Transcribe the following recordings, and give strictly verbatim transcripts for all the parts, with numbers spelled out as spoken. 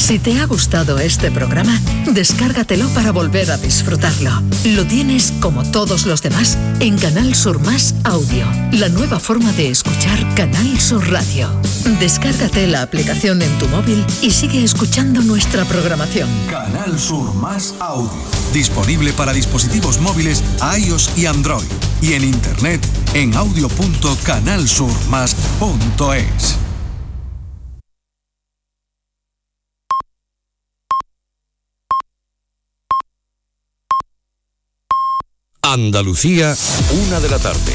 Si te ha gustado este programa, descárgatelo para volver a disfrutarlo. Lo tienes, como todos los demás, en Canal Sur Más Audio, la nueva forma de escuchar Canal Sur Radio. Descárgate la aplicación en tu móvil y sigue escuchando nuestra programación. Canal Sur Más Audio. Disponible para dispositivos móviles iOS y Android. Y en internet en audio punto canal sur más punto es. Andalucía, una de la tarde.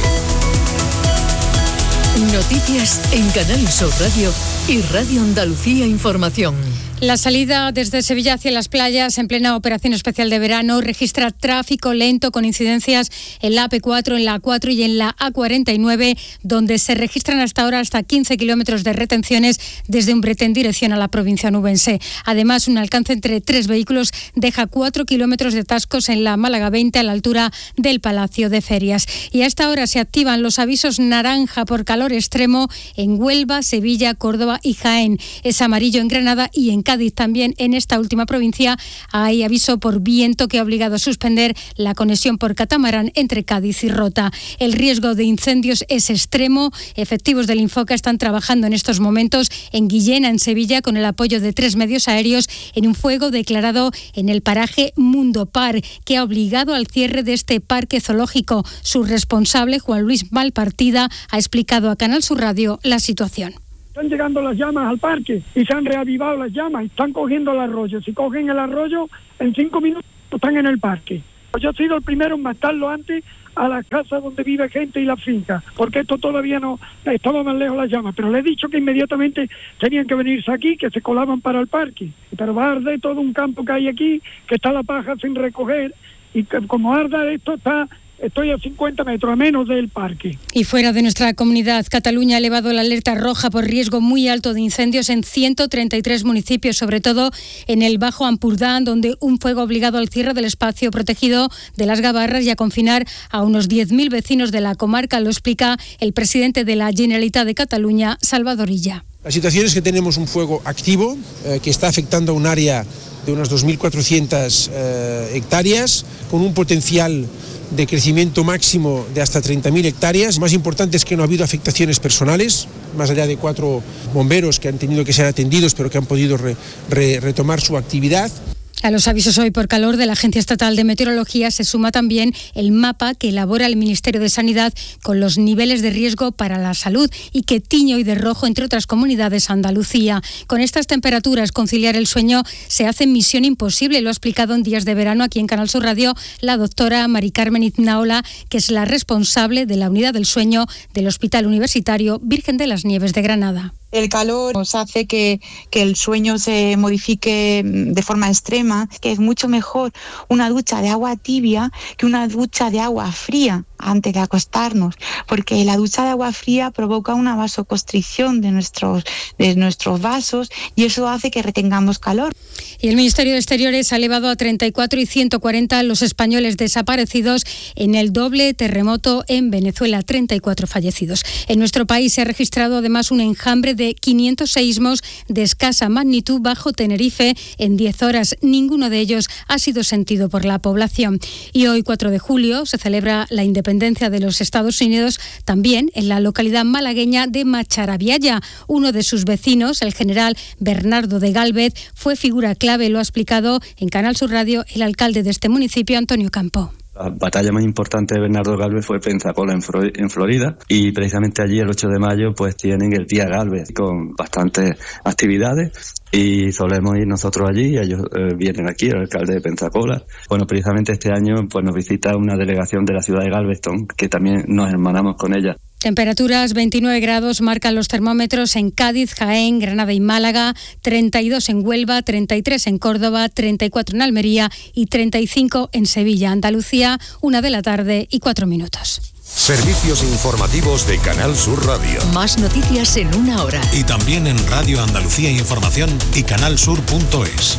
Noticias en Canal Sur Radio y Radio Andalucía Información. La salida desde Sevilla hacia las playas en plena operación especial de verano registra tráfico lento con incidencias en la A P cuatro, en la A cuatro y en la A cuarenta y nueve, donde se registran hasta ahora hasta quince kilómetros de retenciones desde Umbrete en dirección a la provincia onubense. Además, un alcance entre tres vehículos deja cuatro kilómetros de atascos en la Málaga veinte a la altura del Palacio de Ferias. Y a esta hora se activan los avisos naranja por calor extremo en Huelva, Sevilla, Córdoba y Jaén. Es amarillo en Granada y en Cádiz. También en esta última provincia hay aviso por viento que ha obligado a suspender la conexión por catamarán entre Cádiz y Rota. El riesgo de incendios es extremo. Efectivos del Infoca están trabajando en estos momentos en Guillena, en Sevilla, con el apoyo de tres medios aéreos en un fuego declarado en el paraje Mundo Par, que ha obligado al cierre de este parque zoológico. Su responsable, Juan Luis Malpartida, ha explicado a Canal Sur Radio la situación. Están llegando las llamas al parque y se han reavivado las llamas, están cogiendo el arroyo. Si cogen el arroyo, en cinco minutos están en el parque. Yo he sido el primero en matarlo antes a la casa donde vive gente y la finca, porque esto todavía no estaba más lejos las llamas, pero le he dicho que inmediatamente tenían que venirse aquí, que se colaban para el parque. Pero va a arder todo un campo que hay aquí, que está la paja sin recoger, y que como arda esto está... Estoy a cincuenta metros, a menos del parque. Y fuera de nuestra comunidad, Cataluña ha elevado la alerta roja por riesgo muy alto de incendios en ciento treinta y tres municipios, sobre todo en el Bajo Ampurdán, donde un fuego ha obligado al cierre del espacio protegido de las Gavarras y a confinar a unos diez mil vecinos de la comarca. Lo explica el presidente de la Generalitat de Cataluña, Salvador Illa. La situación es que tenemos un fuego activo eh, que está afectando a un área de unas dos mil cuatrocientas eh, hectáreas, con un potencial de crecimiento máximo de hasta treinta mil hectáreas. Más importante es que no ha habido afectaciones personales, más allá de cuatro bomberos que han tenido que ser atendidos, pero que han podido re, re, retomar su actividad. A los avisos hoy por calor de la Agencia Estatal de Meteorología se suma también el mapa que elabora el Ministerio de Sanidad con los niveles de riesgo para la salud y que tiñe hoy de rojo, entre otras comunidades, Andalucía. Con estas temperaturas, conciliar el sueño se hace misión imposible. Lo ha explicado en Días de Verano aquí en Canal Sur Radio la doctora Mari Carmen Iznaola, que es la responsable de la Unidad del Sueño del Hospital Universitario Virgen de las Nieves de Granada. El calor nos hace que, que el sueño se modifique de forma extrema, que es mucho mejor una ducha de agua tibia que una ducha de agua fría antes de acostarnos, porque la ducha de agua fría provoca una vasoconstricción de nuestros, de nuestros vasos y eso hace que retengamos calor. Y el Ministerio de Exteriores ha elevado a treinta y cuatro y ciento cuarenta los españoles desaparecidos en el doble terremoto en Venezuela, treinta y cuatro fallecidos. En nuestro país se ha registrado además un enjambre de quinientos seísmos de escasa magnitud bajo Tenerife en diez horas. Ninguno de ellos ha sido sentido por la población. Y hoy, cuatro de julio, se celebra la independencia de los Estados Unidos, también en la localidad malagueña de Macharabiaya. Uno de sus vecinos, el general Bernardo de Gálvez, fue figura clave, lo ha explicado en Canal Sur Radio el alcalde de este municipio, Antonio Campo. La batalla más importante de Bernardo Gálvez fue Pensacola en Florida y precisamente allí el ocho de mayo pues tienen el Día Gálvez con bastantes actividades y solemos ir nosotros allí, ellos eh, vienen aquí, el alcalde de Pensacola. Bueno, precisamente este año pues nos visita una delegación de la ciudad de Galveston que también nos hermanamos con ella. Temperaturas veintinueve grados marcan los termómetros en Cádiz, Jaén, Granada y Málaga, treinta y dos en Huelva, treinta y tres en Córdoba, treinta y cuatro en Almería y treinta y cinco en Sevilla. Andalucía, una de la tarde y cuatro minutos. Servicios informativos de Canal Sur Radio. Más noticias en una hora. Y también en Radio Andalucía Información y canal sur punto es.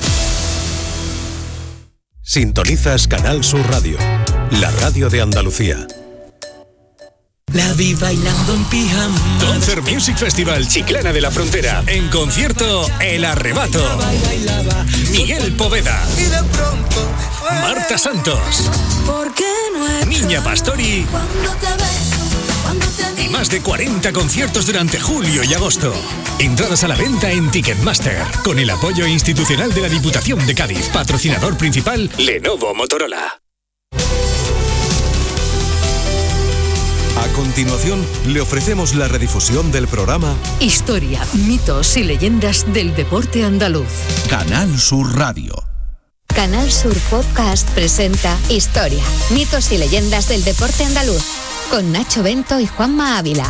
Sintonizas Canal Sur Radio, la radio de Andalucía. La vi bailando en pijama. Concert Music Festival Chiclana de la Frontera. En concierto, El Arrebato. Miguel Poveda. Marta Santos. Niña Pastori. Y más de cuarenta conciertos durante julio y agosto. Entradas a la venta en Ticketmaster. Con el apoyo institucional de la Diputación de Cádiz. Patrocinador principal, Lenovo Motorola. A continuación, le ofrecemos la redifusión del programa Historia, mitos y leyendas del deporte andaluz. Canal Sur Radio. Canal Sur Podcast presenta Historia, mitos y leyendas del deporte andaluz, con Nacho Bento y Juanma Ávila.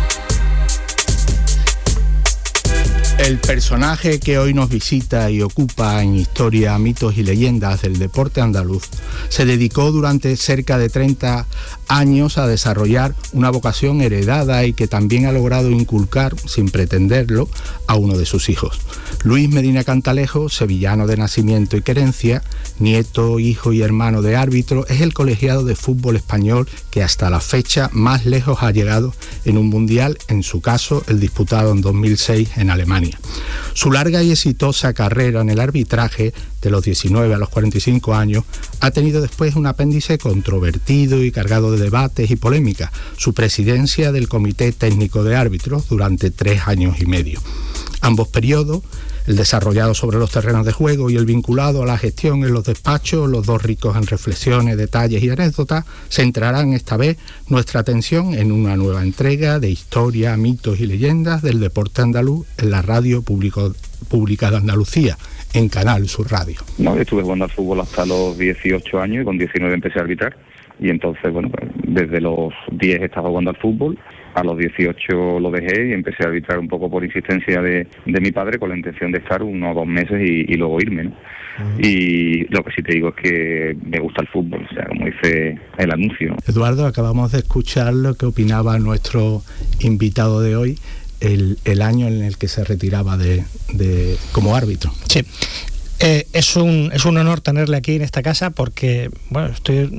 El personaje que hoy nos visita y ocupa en Historia, mitos y leyendas del deporte andaluz se dedicó durante cerca de treinta años a desarrollar una vocación heredada y que también ha logrado inculcar, sin pretenderlo, a uno de sus hijos. Luis Medina Cantalejo, sevillano de nacimiento y querencia, nieto, hijo y hermano de árbitro, es el colegiado de fútbol español que hasta la fecha más lejos ha llegado en un mundial, en su caso el disputado en dos mil seis en Alemania. Su larga y exitosa carrera en el arbitraje, de los diecinueve a los cuarenta y cinco años, ha tenido después un apéndice controvertido y cargado de debates y polémicas: su presidencia del Comité Técnico de Árbitros durante tres años y medio. Ambos periodos, el desarrollado sobre los terrenos de juego y el vinculado a la gestión en los despachos, los dos ricos en reflexiones, detalles y anécdotas, centrarán esta vez nuestra atención en una nueva entrega de Historia, mitos y leyendas del deporte andaluz en la radio público, pública de Andalucía, en Canal Sur Radio. No, yo estuve jugando al fútbol hasta los dieciocho años y con diecinueve empecé a arbitrar. Y entonces, bueno, desde los diez estaba jugando al fútbol. A los dieciocho lo dejé y empecé a arbitrar un poco por insistencia de, de mi padre, con la intención de estar uno o dos meses y, y luego irme, ¿no? Uh-huh. Y lo que sí te digo es que me gusta el fútbol, o sea, como dice el anuncio, ¿no? Eduardo, acabamos de escuchar lo que opinaba nuestro invitado de hoy, el, el año en el que se retiraba de, de como árbitro. Sí. Eh, es un es un honor tenerle aquí en esta casa porque, bueno, estoy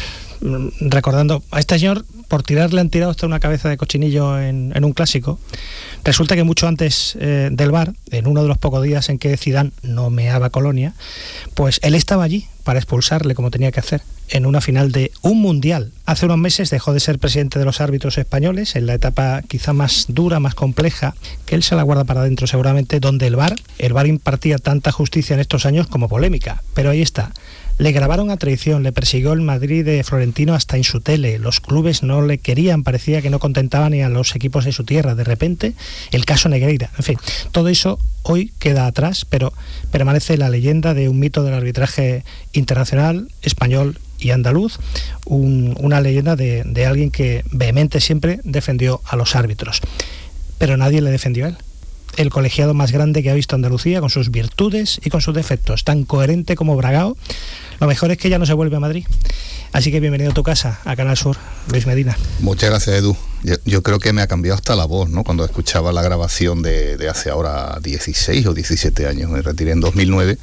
recordando a este señor. Por tirarle han tirado hasta una cabeza de cochinillo en, en un clásico. Resulta que mucho antes eh, del V A R, en uno de los pocos días en que Zidane no meaba Colonia, pues él estaba allí para expulsarle como tenía que hacer en una final de un mundial. Hace unos meses dejó de ser presidente de los árbitros españoles en la etapa quizá más dura, más compleja, que él se la guarda para adentro seguramente, donde el V A R, el V A R impartía tanta justicia en estos años como polémica. Pero ahí está. Le grabaron a traición, le persiguió el Madrid de Florentino hasta en su tele, los clubes no le querían, parecía que no contentaba ni a los equipos de su tierra. De repente, el caso Negreira, en fin, todo eso hoy queda atrás, pero permanece la leyenda de un mito del arbitraje internacional, español y andaluz, un, una leyenda de, de alguien que vehemente siempre defendió a los árbitros, pero nadie le defendió a él. El colegiado más grande que ha visto Andalucía, con sus virtudes y con sus defectos, tan coherente como Bragao. Lo mejor es que ya no se vuelve a Madrid. Así que bienvenido a tu casa, a Canal Sur, Luis Medina. Muchas gracias, Edu. Yo, yo creo que me ha cambiado hasta la voz, ¿no? Cuando escuchaba la grabación de, de hace ahora dieciséis o diecisiete años, me retiré en dos mil nueve,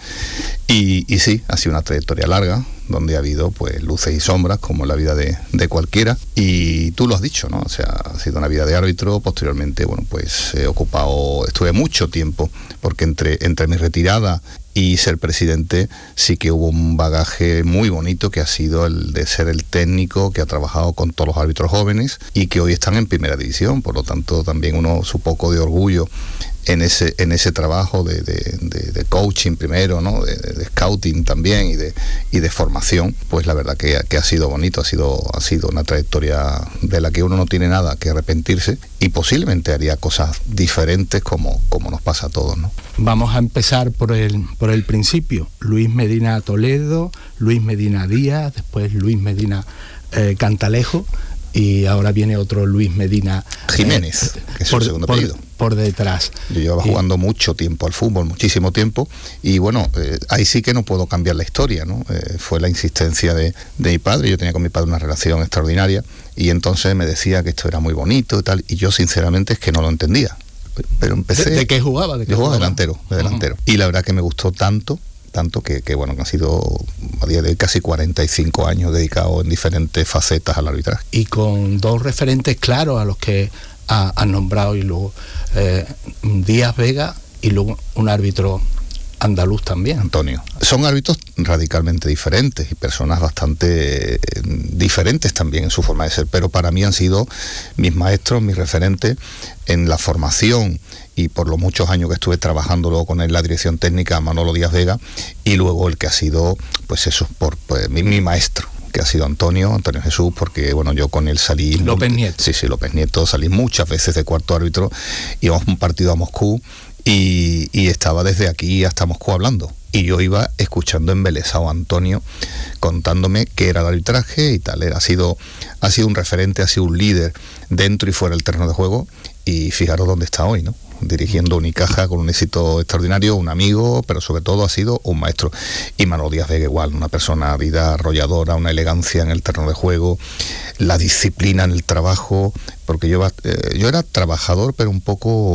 y, y sí, ha sido una trayectoria larga, donde ha habido pues luces y sombras, como en la vida de, de cualquiera, y tú lo has dicho, ¿no? O sea, ha sido una vida de árbitro. Posteriormente, bueno, pues he ocupado, estuve mucho tiempo, porque entre, entre mi retirada y ser presidente sí que hubo un bagaje muy bonito, que ha sido el de ser el técnico que ha trabajado con todos los árbitros jóvenes y que hoy están en primera división. Por lo tanto, también uno su poco de orgullo en ese en ese trabajo de, de, de, de coaching primero, ¿no? De, de scouting también y de y de formación. Pues la verdad que, que ha sido bonito, ha sido ha sido una trayectoria de la que uno no tiene nada que arrepentirse, y posiblemente haría cosas diferentes, como como nos pasa a todos, ¿no? Vamos a empezar por el por el principio. Luis Medina Toledo, Luis Medina Díaz, después Luis Medina eh, Cantalejo, y ahora viene otro Luis Medina Jiménez, eh, que es por, su segundo por, apellido. Por detrás. Yo llevaba y... jugando mucho tiempo al fútbol, muchísimo tiempo, y bueno, eh, ahí sí que no puedo cambiar la historia, ¿no? Eh, fue la insistencia de, de mi padre. Yo tenía con mi padre una relación extraordinaria, y entonces me decía que esto era muy bonito y tal, y yo sinceramente es que no lo entendía. Pero empecé... ¿De, de qué jugaba? ¿De qué yo jugaba jugaba? delantero, de delantero. Uh-huh. Y la verdad que me gustó tanto tanto que, que bueno, que han sido a día de hoy casi cuarenta y cinco años dedicados en diferentes facetas al arbitraje. Y con dos referentes claros a los que ha, han nombrado, y luego eh, Díaz Vega y luego un árbitro andaluz también. Antonio. Son árbitros radicalmente diferentes y personas bastante eh, diferentes también en su forma de ser, pero para mí han sido mis maestros, mis referentes en la formación y por los muchos años que estuve trabajando luego con él, la dirección técnica, Manolo Díaz Vega, y luego el que ha sido, pues eso, por pues, mi, mi maestro, que ha sido Antonio, Antonio Jesús, porque bueno, yo con él salí... López muy, Nieto. Sí, sí, López Nieto, salí muchas veces de cuarto árbitro, íbamos a un partido a Moscú, Y, y estaba desde aquí hasta Moscú hablando. Y yo iba escuchando embelesado a Antonio contándome qué era el arbitraje y tal. Era, ha, sido, ha sido un referente, ha sido un líder dentro y fuera del terreno de juego. Y fijaros dónde está hoy, ¿no? Dirigiendo Unicaja con un éxito extraordinario, un amigo, pero sobre todo ha sido un maestro. Y Manolo Díaz Vega igual, una personalidad arrolladora, una elegancia en el terreno de juego, la disciplina en el trabajo, porque yo, eh, yo era trabajador, pero un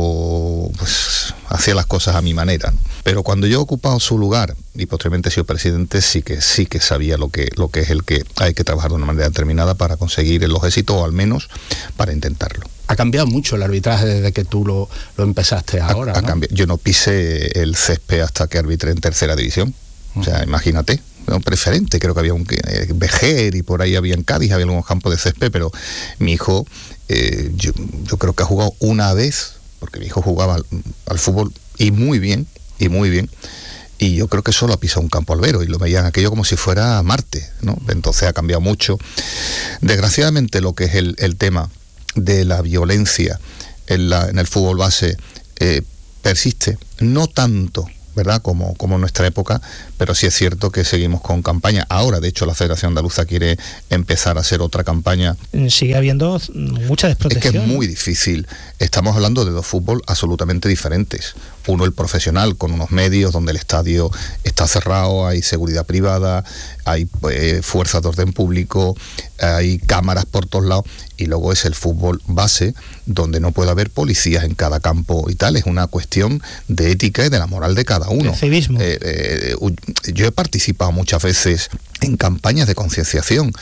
poco, pues, hacía las cosas a mi manera, ¿no? Pero cuando yo he ocupado su lugar y posteriormente he sido presidente, sí que sí que sabía lo que, lo que es el que hay que trabajar de una manera determinada para conseguir los éxitos, o al menos para intentarlo. Ha cambiado mucho el arbitraje desde que tú lo, lo empezaste ahora, ha, ¿no? ha cambiado. Yo no pisé el césped hasta que arbitré en tercera división. Uh-huh. O sea, imagínate, un preferente, creo que había un eh, Vejer y por ahí había en Cádiz, había algunos campos de césped, pero mi hijo, eh, yo, yo creo que ha jugado una vez, porque mi hijo jugaba al, al fútbol y muy bien, y muy bien, y yo creo que solo ha pisado un campo albero y lo veían aquello como si fuera Marte, ¿no? Entonces ha cambiado mucho. Desgraciadamente lo que es el, el tema de la violencia en, la, en el fútbol base eh, persiste, no tanto, ¿verdad?, como, como en nuestra época, pero sí es cierto que seguimos con campaña. Ahora, de hecho, la Federación Andaluza quiere empezar a hacer otra campaña. Sigue habiendo mucha desprotección. Es que es muy difícil. Estamos hablando de dos fútbol absolutamente diferentes. Uno, el profesional, con unos medios donde el estadio está cerrado, hay seguridad privada, hay eh, fuerzas de orden público, hay cámaras por todos lados, y luego es el fútbol base, donde no puede haber policías en cada campo y tal. Es una cuestión de ética y de la moral de cada uno. El civismo. Eh, eh, yo he participado muchas veces en campañas de concienciación,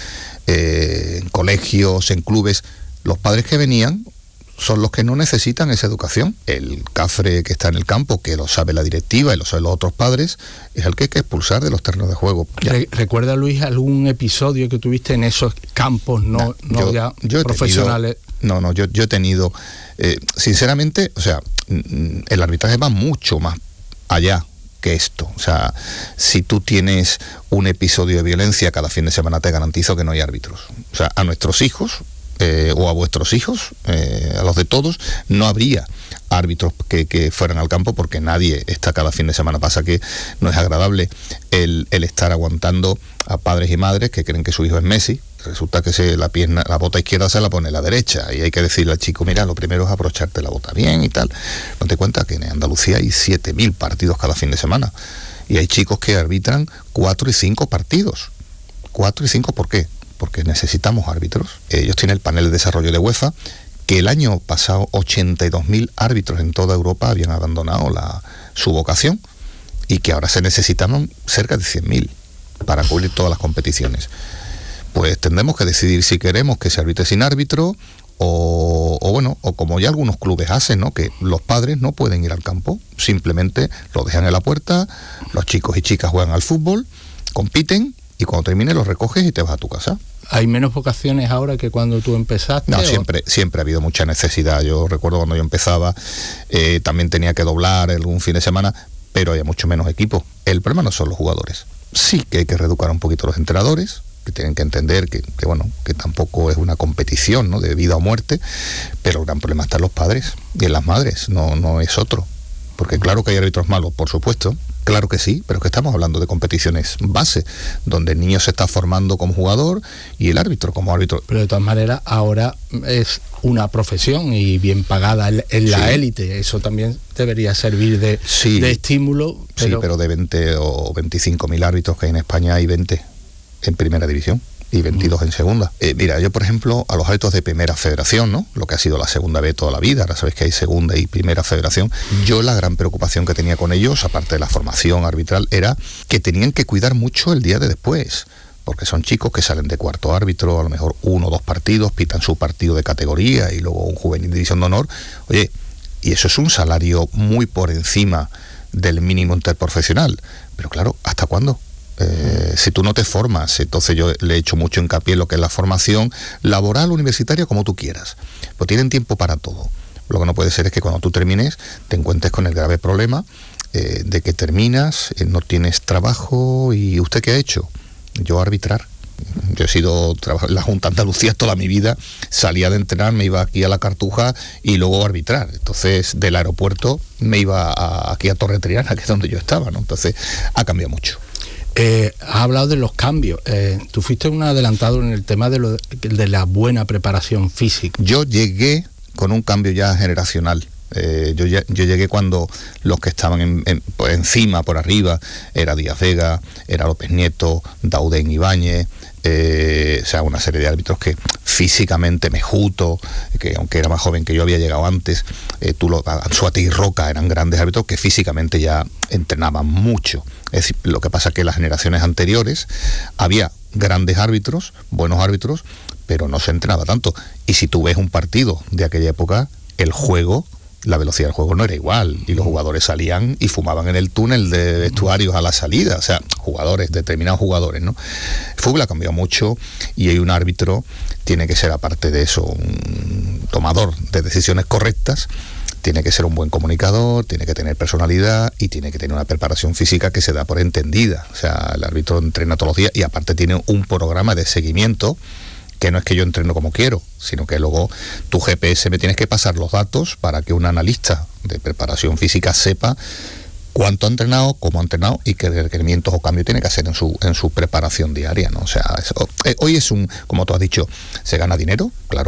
eh, en colegios, en clubes. Los padres que venían son los que no necesitan esa educación. El cafre que está en el campo, que lo sabe la directiva y lo saben los otros padres, es el que hay que expulsar de los terrenos de juego. Re- ¿Recuerda, Luis, algún episodio que tuviste en esos campos no, no, no ya yo profesionales? Tenido, no, no, yo, yo he tenido, eh, sinceramente, o sea, el arbitraje va mucho más allá que esto. O sea, si tú tienes un episodio de violencia cada fin de semana, te garantizo que no hay árbitros. O sea, a nuestros hijos, Eh, o a vuestros hijos, eh, a los de todos, no habría árbitros que, que fueran al campo, porque nadie está cada fin de semana. Pasa que no es agradable el, el estar aguantando a padres y madres que creen que su hijo es Messi. Resulta que se, la pierna, la bota izquierda se la pone la derecha, y hay que decirle al chico, mira, lo primero es abrocharte la bota bien y tal. No te cuenta que en Andalucía hay siete mil partidos cada fin de semana, y hay chicos que arbitran cuatro y cinco partidos. Cuatro y cinco, ¿por qué? Porque necesitamos árbitros. Ellos tienen el panel de desarrollo de UEFA, que el año pasado ochenta y dos mil árbitros en toda Europa habían abandonado la, su vocación, y que ahora se necesitan cerca de cien mil para cubrir todas las competiciones. Pues tendremos que decidir si queremos que se arbitre sin árbitro, o, o bueno, o como ya algunos clubes hacen, ¿no?, que los padres no pueden ir al campo, simplemente lo dejan en la puerta, los chicos y chicas juegan al fútbol, compiten, y cuando termine los recoges y te vas a tu casa. ¿Hay menos vocaciones ahora que cuando tú empezaste? No, o... siempre, siempre ha habido mucha necesidad. Yo recuerdo cuando yo empezaba, eh, también tenía que doblar algún fin de semana, pero había mucho menos equipo. El problema no son los jugadores. Sí que hay que reeducar un poquito a los entrenadores, que tienen que entender que, que bueno, que tampoco es una competición, ¿no?, de vida o muerte, pero el gran problema está en los padres y en las madres, no, no es otro. Porque claro que hay árbitros malos, por supuesto, claro que sí, pero es que estamos hablando de competiciones base, donde el niño se está formando como jugador y el árbitro como árbitro. Pero de todas maneras, ahora es una profesión y bien pagada en, en la élite. Sí. Eso también debería servir de, sí, de estímulo. Pero... Sí, pero de veinte o veinticinco mil árbitros que hay en España, hay veinte en primera división. y veintidós en segunda. Eh, mira, yo por ejemplo, a los árbitros de primera federación, ¿no? Lo que ha sido la segunda B toda la vida, ahora sabéis que hay segunda y primera federación, yo la gran preocupación que tenía con ellos, aparte de la formación arbitral, era que tenían que cuidar mucho el día de después, porque son chicos que salen de cuarto árbitro, a lo mejor uno o dos partidos, pitan su partido de categoría y luego un juvenil de división de honor. Oye, y eso es un salario muy por encima del mínimo interprofesional, pero claro, ¿hasta cuándo? Eh, si tú no te formas, entonces yo le he hecho mucho hincapié en lo que es la formación laboral, universitaria, como tú quieras, pues tienen tiempo para todo. Lo que no puede ser es que cuando tú termines te encuentres con el grave problema eh, de que terminas, eh, no tienes trabajo. ¿Y usted qué ha hecho? Yo arbitrar. Yo he sido en la Junta de Andalucía toda mi vida, salía de entrenar, me iba aquí a la Cartuja y luego a arbitrar. Entonces del aeropuerto me iba a, aquí a Torre Triana, que es donde yo estaba, ¿no? Entonces ha cambiado mucho. Eh, has hablado de los cambios. Eh, tú fuiste un adelantado en el tema de, lo, de la buena preparación física. Yo llegué con un cambio ya generacional. Eh, yo, yo llegué cuando los que estaban en, en, por encima, por arriba, era Díaz Vega, era López Nieto, Dauden Ibáñez, eh, o sea, una serie de árbitros que físicamente, Mejuto, que aunque era más joven que yo, había llegado antes, eh, tú lo, Anzuate y Roca eran grandes árbitros que físicamente ya entrenaban mucho. Es decir, lo que pasa es que en las generaciones anteriores había grandes árbitros, buenos árbitros, pero no se entrenaba tanto. Y si tú ves un partido de aquella época, el juego, la velocidad del juego no era igual, y los jugadores salían y fumaban en el túnel de vestuarios a la salida, o sea, jugadores, determinados jugadores, ¿no? El fútbol ha cambiado mucho y hay un árbitro, tiene que ser, aparte de eso, un tomador de decisiones correctas, tiene que ser un buen comunicador, tiene que tener personalidad y tiene que tener una preparación física que se da por entendida. O sea, el árbitro entrena todos los días y aparte tiene un programa de seguimiento, que no es que yo entreno como quiero, sino que luego tu G P S me tienes que pasar los datos para que un analista de preparación física sepa cuánto ha entrenado, cómo ha entrenado y qué requerimientos o cambios tiene que hacer en su en su preparación diaria, ¿no? O sea, eso, eh, hoy es un, como tú has dicho, se gana dinero, claro.